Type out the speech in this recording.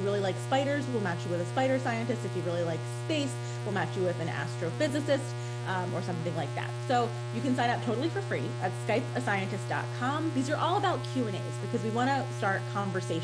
really like spiders, we'll match you with a spider scientist. If you really like space, we'll match you with an astrophysicist, or something like that. So you can sign up totally for free at skypeascientist.com. These are all about Q&As because we want to start conversations